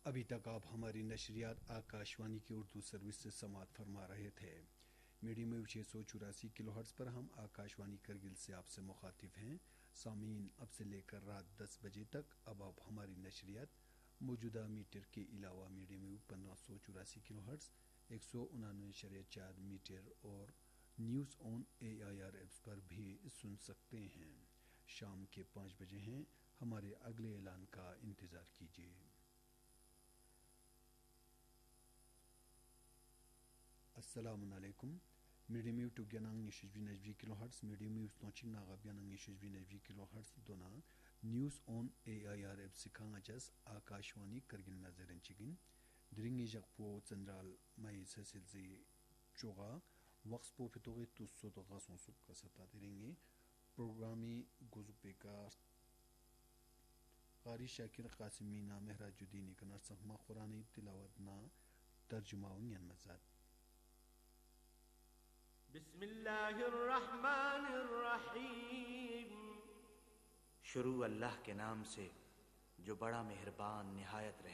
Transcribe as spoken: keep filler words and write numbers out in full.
ابھی تک آپ ہماری نشریات آکاشوانی کی اردو سروس سے سماعت فرما رہے تھے۔ میڈیم ویو چھ سو چوراسی کلو ہرٹز پر ہم آکاشوانی کرگل سے آپ سے مخاطب ہیں۔ سامعین، اب سے لے کر رات دس بجے تک اب آپ ہماری نشریات موجودہ میٹر کے علاوہ میڈیم ویو پندرہ سو چوراسی کلو ہرٹز ایک سو انانوے اشاریہ چار میٹر اور news on a I R apps پر بھی سن سکتے ہیں۔ شام کے پانچ بجے ہیں، ہمارے اگلے اعلان کا انتظار کیجیے۔ السلام علیکم۔ Medium view ٹوگینانگ نیشجوی نجوی kilo hertz medium view نوچنگ Naga بیاننگ نیشجوی نجوی kilo hertz دونا news on a I R app سکھانگ اچس Akashvani Kargil نظرن چگن درنگی جگپو چندرال مائی سسلزی چوغا وقت پو فتوغی توسو تو غاسون سب کا ستا درنگی پروگرامی گزپیکار قاری شاکر قاسمی نام مہراج الدین کنار سخما قرآن تلاوت نا ترجمہ ونین مزاد بسم اللہ الرحمن الرحیم۔ شروع اللہ کے نام سے جو بڑا مہربان نہایت رحم